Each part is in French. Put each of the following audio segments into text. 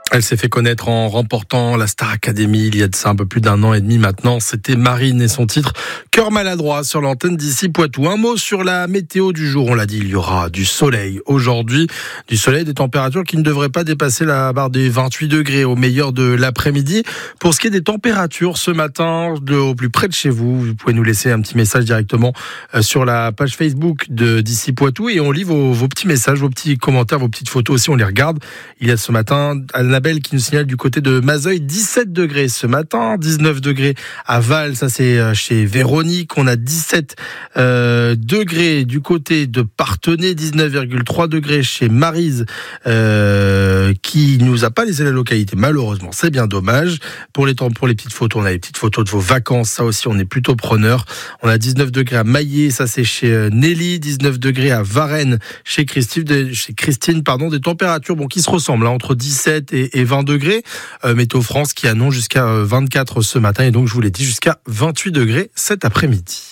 Elle s'est fait connaître en remportant la Star Academy il y a de ça un peu plus d'1 an et demi maintenant. C'était Marine et son titre Cœur maladroit sur l'antenne d'ici Poitou. Un mot sur la météo du jour. On l'a dit, il y aura du soleil aujourd'hui. Du soleil, des températures qui ne devraient pas dépasser la barre des 28 degrés au meilleur de l'après-midi. Pour ce qui est des températures ce matin, au plus près de chez vous, vous pouvez nous laisser un petit message directement sur la page Facebook d'ici Poitou et on lit vos petits messages, vos petits commentaires, vos petites photos aussi, on les regarde. Il y a ce matin Annabelle qui nous signale du côté de Mazeuil 17 degrés ce matin, 19 degrés à Val, ça c'est chez Véronique. On a 17 degrés du côté de Parthenay, 19,3 degrés chez Maryse qui nous a pas laissé la localité malheureusement, c'est bien dommage. Pour les petites photos, on a les petites photos de vos vacances, ça aussi on est plutôt preneur. On a 19 degrés à Maillé, ça c'est chez Nelly, 19 degrés à Varennes chez Christine, des températures qui se ressemblent entre 17 et 20 degrés. Météo France qui annonce jusqu'à 24 ce matin et donc je vous l'ai dit jusqu'à 28 degrés cet après-midi.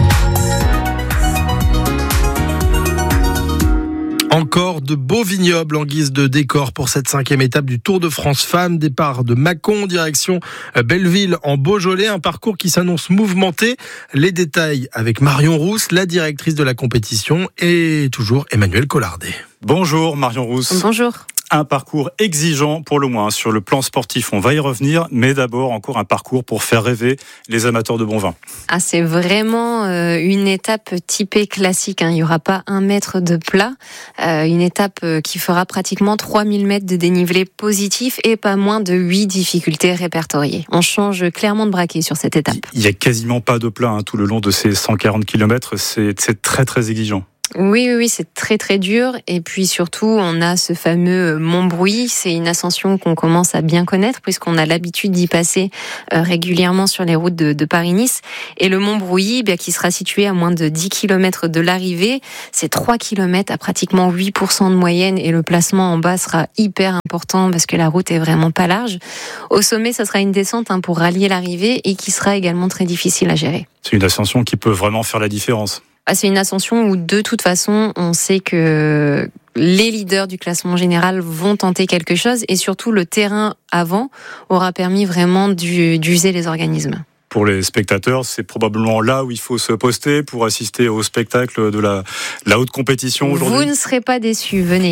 Encore de beaux vignobles en guise de décor pour cette 5e étape du Tour de France Femmes. Départ de Mâcon, direction Belleville en Beaujolais. Un parcours qui s'annonce mouvementé. Les détails avec Marion Rousse, la directrice de la compétition, et toujours Emmanuel Collardet. Bonjour Marion Rousse. Bonjour. Un parcours exigeant pour le moins sur le plan sportif, on va y revenir, mais d'abord encore un parcours pour faire rêver les amateurs de bon vin. C'est vraiment une étape typée classique, Il n'y aura pas 1 mètre de plat, une étape qui fera pratiquement 3000 mètres de dénivelé positif et pas moins de 8 difficultés répertoriées. On change clairement de braquet sur cette étape. Il n'y a quasiment pas de plat tout le long de ces 140 km, c'est très très exigeant. Oui, c'est très très dur. Et puis surtout, on a ce fameux Montbrouilly. C'est une ascension qu'on commence à bien connaître puisqu'on a l'habitude d'y passer régulièrement sur les routes de Paris-Nice. Et le Montbrouilly, qui sera situé à moins de 10 km de l'arrivée, c'est 3 km à pratiquement 8% de moyenne et le placement en bas sera hyper important parce que la route est vraiment pas large. Au sommet, ça sera une descente pour rallier l'arrivée et qui sera également très difficile à gérer. C'est une ascension qui peut vraiment faire la différence. C'est une ascension où de toute façon, on sait que les leaders du classement général vont tenter quelque chose et surtout le terrain avant aura permis vraiment d'user les organismes. Pour les spectateurs, c'est probablement là où il faut se poster pour assister au spectacle de la haute compétition aujourd'hui. Vous ne serez pas déçus, venez.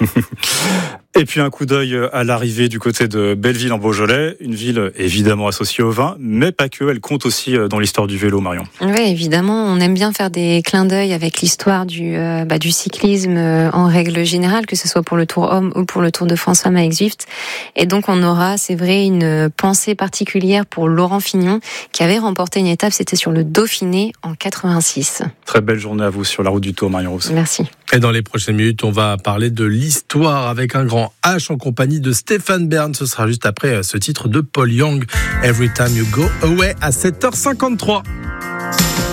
Et puis un coup d'œil à l'arrivée du côté de Belleville en Beaujolais, une ville évidemment associée au vin, mais pas que, elle compte aussi dans l'histoire du vélo, Marion. Oui, évidemment, on aime bien faire des clins d'œil avec l'histoire du cyclisme en règle générale, que ce soit pour le Tour Homme ou pour le Tour de France Femmes avec Zwift. Et donc on aura, c'est vrai, une pensée particulière pour Laurent Fignon, qui avait remporté une étape, c'était sur le Dauphiné en 86. Très belle journée à vous sur la route du Tour, Marion Rousse. Merci. Et dans les prochaines minutes, on va parler de l'histoire avec un grand H en compagnie de Stéphane Bern. Ce sera juste après ce titre de Paul Young, Every Time You Go Away à 7h53.